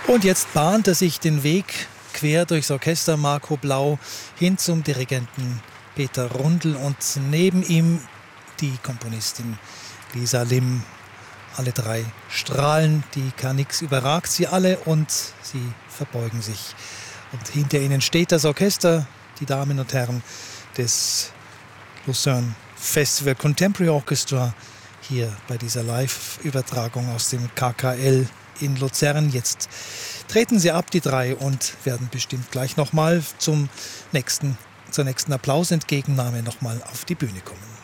Und jetzt bahnt er sich den Weg quer durchs Orchester Marco Blau hin zum Dirigenten Peter Rundl und neben ihm die Komponistin Lisa Lim. Alle drei strahlen, die K-Nix überragt sie alle und sie verbeugen sich. Und hinter ihnen steht das Orchester, die Damen und Herren des Lucerne Festival Contemporary Orchestra, hier bei dieser Live-Übertragung aus dem KKL in Luzern. Jetzt treten sie ab, die drei, und werden bestimmt gleich nochmal zur nächsten Applausentgegennahme nochmal auf die Bühne kommen.